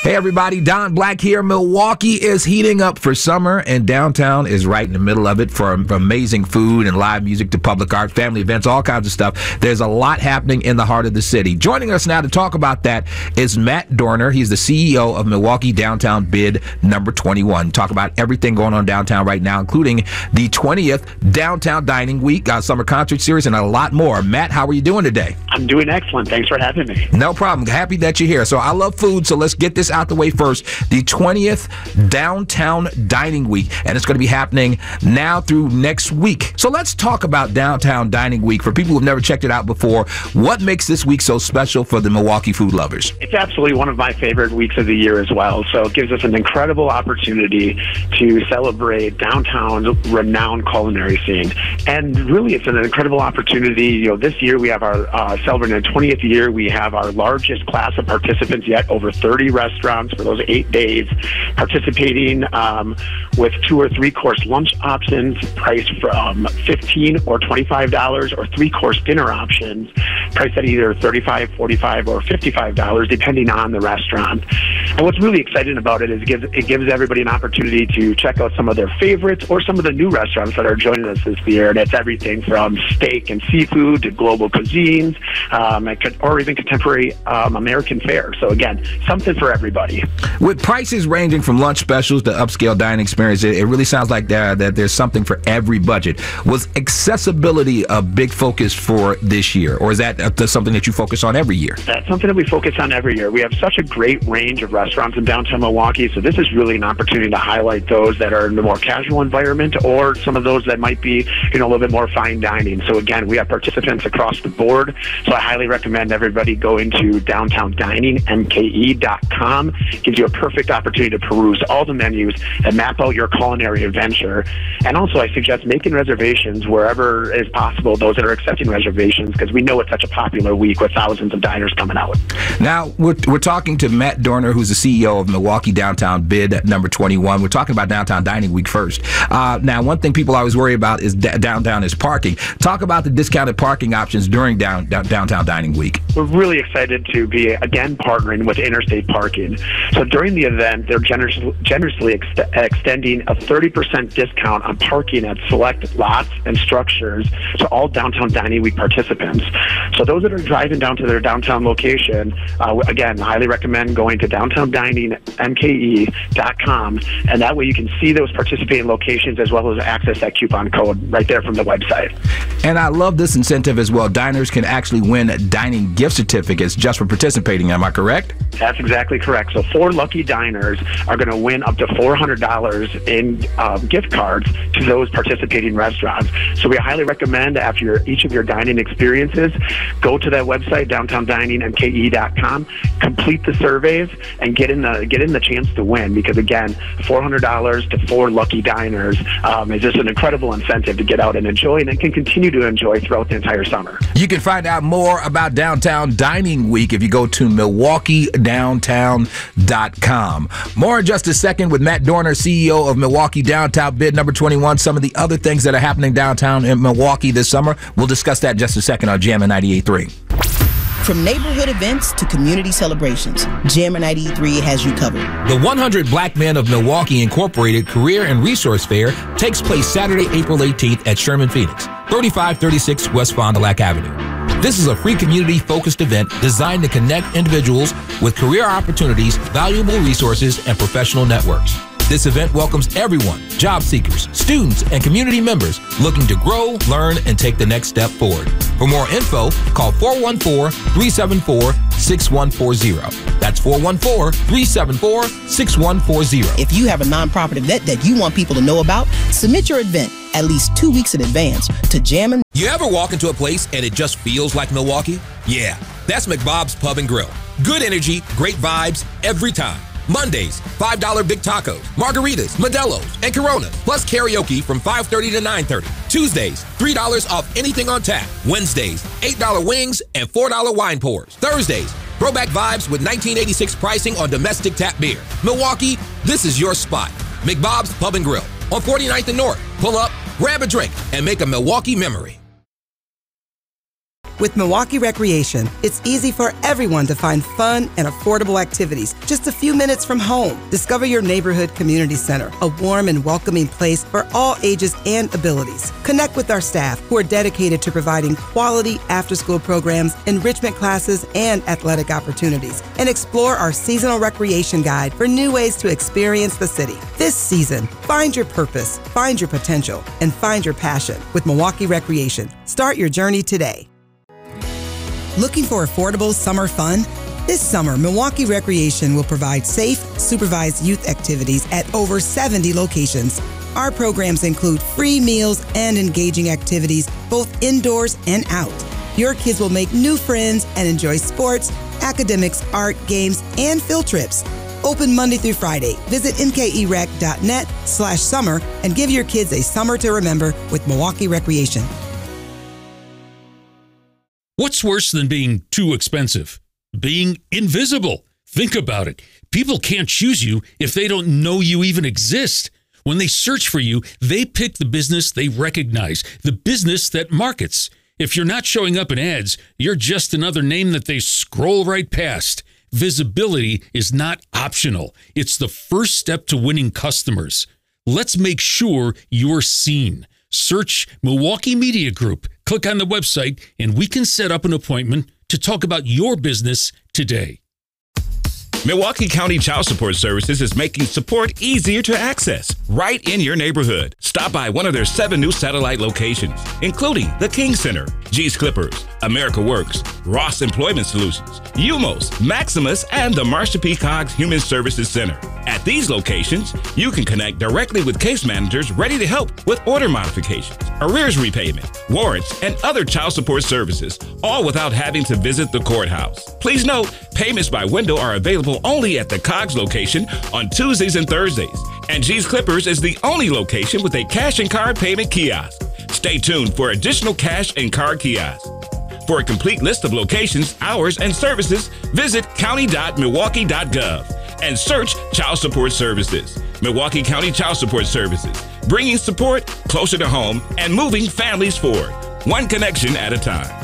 Hey everybody, Don Black here. Milwaukee is heating up for summer and downtown is right in the middle of it, from amazing food and live music to public art, family events, all kinds of stuff. There's a lot happening in the heart of the city. Joining us now to talk about that is Matt Dorner. He's the CEO of Milwaukee Downtown Bid number 21. Talk about everything going on downtown right now, including the 20th Downtown Dining Week, Summer Concert Series, and a lot more. Matt, how are you doing today? I'm doing excellent. Thanks for having me. No problem. Happy that you're here. So I love food, so let's get this out the way first. The 20th Downtown Dining Week, and it's going to be happening now through next week. So let's talk about Downtown Dining Week. For people who've never checked it out before, what makes this week so special for the Milwaukee food lovers? It's absolutely one of my favorite weeks of the year as well. So it gives us an incredible opportunity to celebrate downtown's renowned culinary scene. And really, it's an incredible opportunity. This year we have our celebrating the 20th year. We have our largest class of participants yet, over 30 restaurants for those 8 days, participating with 2 or 3 course lunch options priced from $15 or $25, or 3-course dinner options priced at either $35, $45, or $55, depending on the restaurant. And what's really exciting about it is it gives everybody an opportunity to check out some of their favorites or some of the new restaurants that are joining us this year. And it's everything from steak and seafood to global cuisines, or even contemporary American fare. So again, something for everybody. With prices ranging from lunch specials to upscale dining experience, it really sounds like that there's something for every budget. Was accessibility a big focus for this year, or is that something that you focus on every year? That's something that we focus on every year. We have such a great range of restaurants in downtown Milwaukee, so this is really an opportunity to highlight those that are in the more casual environment, or some of those that might be, a little bit more fine dining. So again, we have participants across the board, so I highly recommend everybody go into downtowndining.mke.com. Gives you a perfect opportunity to peruse all the menus and map out your culinary adventure. And also, I suggest making reservations wherever is possible, those that are accepting reservations, because we know it's such a popular week with thousands of diners coming out. Now, we're talking to Matt Dorner, who's the CEO of Milwaukee Downtown Bid number 21. We're talking about Downtown Dining Week first. Now, one thing people always worry about is downtown is parking. Talk about the discounted parking options during Downtown Dining Week. We're really excited to be, again, partnering with Interstate Parking. So during the event, they're generously extending a 30% discount on parking at select lots and structures to all Downtown Dining Week participants. So those that are driving down to their downtown location, again, highly recommend going to downtowndining.mke.com, and that way you can see those participating locations as well as access that coupon code right there from the website. And I love this incentive as well. Diners can actually win dining gift certificates just for participating. Am I correct? That's exactly correct. So 4 lucky diners are going to win up to $400 in gift cards to those participating restaurants. So we highly recommend, after each of your dining experiences, go to that website, downtowndining.mke.com, complete the surveys, and get in the chance to win. Because again, $400 to 4 lucky diners is just an incredible incentive to get out and enjoy, and can continue to enjoy throughout the entire summer. You can find out more about Downtown Dining Week if you go to MilwaukeeDowntown.com. More in just a second with Matt Dorner, CEO of Milwaukee Downtown Bid number 21. Some of the other things that are happening downtown in Milwaukee this summer. We'll discuss that in just a second on Jammin' 98.3. From neighborhood events to community celebrations, Jammin' 98.3 has you covered. The 100 Black Men of Milwaukee Incorporated Career and Resource Fair takes place Saturday, April 18th at Sherman Phoenix, 3536 West Fond du Lac Avenue. This is a free community-focused event designed to connect individuals with career opportunities, valuable resources, and professional networks. This event welcomes everyone, job seekers, students, and community members looking to grow, learn, and take the next step forward. For more info, call 414-374-6140. That's 414-374-6140. If you have a nonprofit event that you want people to know about, submit your event at least 2 weeks in advance to Jammin'. You ever walk into a place and it just feels like Milwaukee? Yeah, that's McBob's Pub and Grill. Good energy, great vibes, every time. Mondays, $5 big tacos, margaritas, Modelo's, and Coronas, plus karaoke from 5:30 to 9:30. Tuesdays, $3 off anything on tap. Wednesdays, $8 wings and $4 wine pours. Thursdays, throwback vibes with 1986 pricing on domestic tap beer. Milwaukee, this is your spot. McBob's Pub and Grill on 49th and North. Pull up, grab a drink, and make a Milwaukee memory. With Milwaukee Recreation, it's easy for everyone to find fun and affordable activities just a few minutes from home. Discover your neighborhood community center, a warm and welcoming place for all ages and abilities. Connect with our staff who are dedicated to providing quality after-school programs, enrichment classes, and athletic opportunities. And explore our seasonal recreation guide for new ways to experience the city. This season, find your purpose, find your potential, and find your passion with Milwaukee Recreation. Start your journey today. Looking for affordable summer fun? This summer, Milwaukee Recreation will provide safe, supervised youth activities at over 70 locations. Our programs include free meals and engaging activities, both indoors and out. Your kids will make new friends and enjoy sports, academics, art, games, and field trips. Open Monday through Friday. Visit mkerec.net/summer and give your kids a summer to remember with Milwaukee Recreation. What's worse than being too expensive? Being invisible. Think about it. People can't choose you if they don't know you even exist. When they search for you, they pick the business they recognize, the business that markets. If you're not showing up in ads, you're just another name that they scroll right past. Visibility is not optional. It's the first step to winning customers. Let's make sure you're seen. Search Milwaukee Media Group. Click on the website, and we can set up an appointment to talk about your business today. Milwaukee County Child Support Services is making support easier to access right in your neighborhood. Stop by one of their 7 new satellite locations, including the King Center, G's Clippers, America Works, Ross Employment Solutions, UMOS, Maximus, and the Marsha P. Coggs Human Services Center. At these locations, you can connect directly with case managers ready to help with order modifications, arrears repayment, warrants, and other child support services, all without having to visit the courthouse. Please note, payments by window are available only at the Coggs location on Tuesdays and Thursdays, and G's Clippers is the only location with a cash and card payment kiosk. Stay tuned for additional cash and card kiosks. For a complete list of locations, hours, and services, visit county.milwaukee.gov and search Child Support Services. Milwaukee County Child Support Services, bringing support closer to home and moving families forward, one connection at a time.